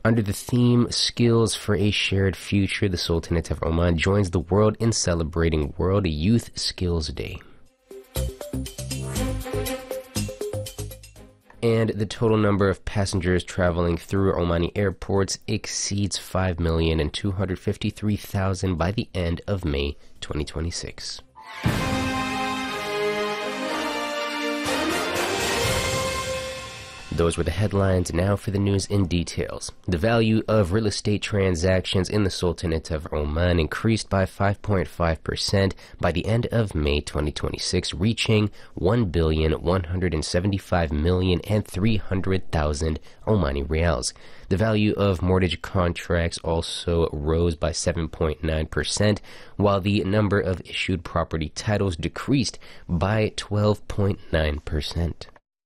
Under the theme Skills for a Shared Future, the Sultanate of Oman joins the world in celebrating World Youth Skills Day. And the total number of passengers traveling through Omani airports exceeds 5,253,000 by the end of May 2026. Those were the headlines. Now for the news in details. The value of real estate transactions in the Sultanate of Oman increased by 5.5% by the end of May 2026, reaching 1,175,300,000 Omani Rials. The value of mortgage contracts also rose by 7.9%, while the number of issued property titles decreased by 12.9%.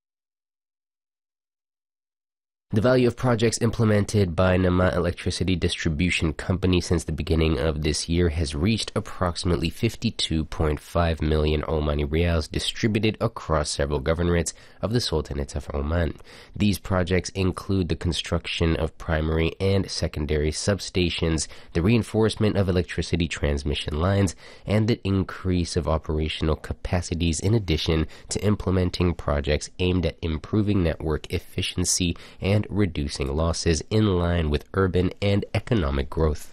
The value of projects implemented by Nama Electricity Distribution Company since the beginning of this year has reached approximately 52.5 million Omani Rials distributed across several governorates of the Sultanate of Oman. These projects include the construction of primary and secondary substations, the reinforcement of electricity transmission lines, and the increase of operational capacities, in addition to implementing projects aimed at improving network efficiency and reducing losses in line with urban and economic growth.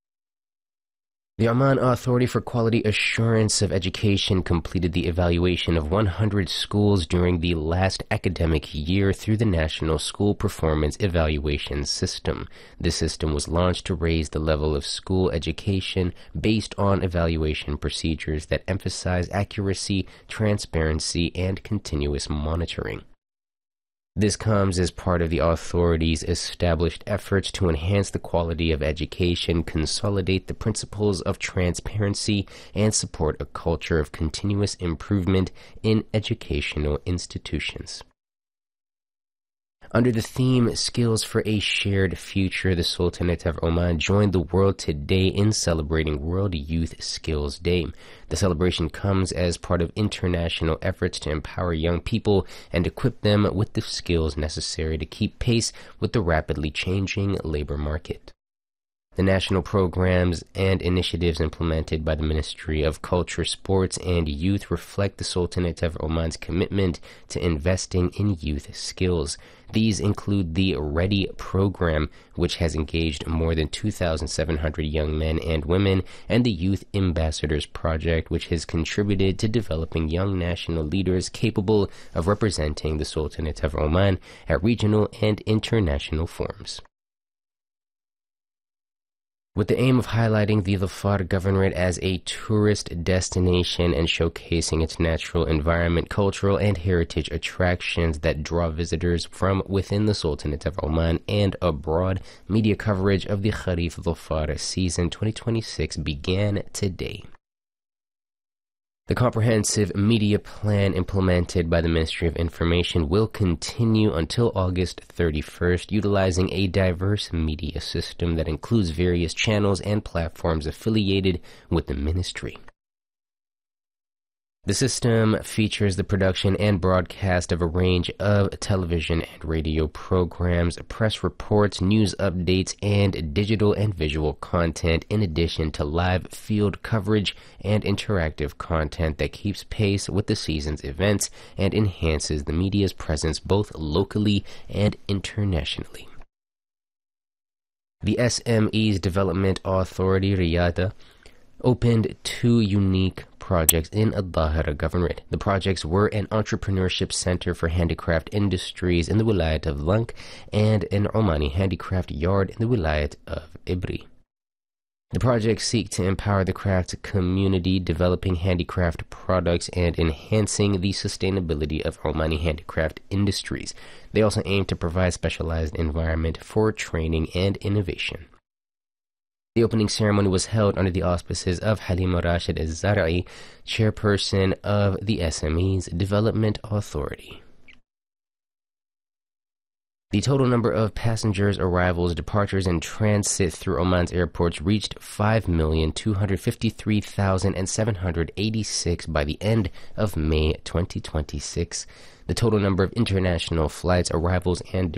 The Oman Authority for Quality Assurance of Education completed the evaluation of 100 schools during the last academic year through the National School Performance Evaluation System. This system was launched to raise the level of school education based on evaluation procedures that emphasize accuracy, transparency, and continuous monitoring. This comes as part of the authority's established efforts to enhance the quality of education, consolidate the principles of transparency, and support a culture of continuous improvement in educational institutions. Under the theme Skills for a Shared Future, the Sultanate of Oman joined the world today in celebrating World Youth Skills Day. The celebration comes as part of international efforts to empower young people and equip them with the skills necessary to keep pace with the rapidly changing labor market. The national programs and initiatives implemented by the Ministry of Culture, Sports, and Youth reflect the Sultanate of Oman's commitment to investing in youth skills. These include the READY program, which has engaged more than 2,700 young men and women, and the Youth Ambassadors Project, which has contributed to developing young national leaders capable of representing the Sultanate of Oman at regional and international forums. With the aim of highlighting the Dhofar Governorate as a tourist destination and showcasing its natural environment, cultural and heritage attractions that draw visitors from within the Sultanate of Oman and abroad, media coverage of the Kharif Dhofar season 2026 began today. The comprehensive media plan implemented by the Ministry of Information will continue until August 31st, utilizing a diverse media system that includes various channels and platforms affiliated with the ministry. The system features the production and broadcast of a range of television and radio programs, press reports, news updates, and digital and visual content, in addition to live field coverage and interactive content that keeps pace with the season's events and enhances the media's presence both locally and internationally. The SMEs Development Authority, Riyadh, opened 2 unique projects in Al-Dhahira Governorate. The projects were an entrepreneurship center for handicraft industries in the Wilayat of Lank and an Omani handicraft yard in the Wilayat of Ibri. The projects seek to empower the craft community, developing handicraft products and enhancing the sustainability of Omani handicraft industries. They also aim to provide specialized environment for training and innovation. The opening ceremony was held under the auspices of Halima Rashid Az-Zar'i, chairperson of the SMEs Development Authority. The total number of passengers, arrivals, departures, and transit through Oman's airports reached 5,253,786 by the end of May 2026. The total number of international flights, arrivals, and